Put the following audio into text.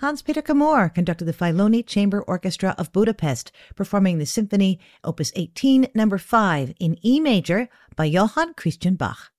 Hans-Peter Kamor conducted the Filoni Chamber Orchestra of Budapest, performing the Symphony Opus 18, number 5, in E major by Johann Christian Bach.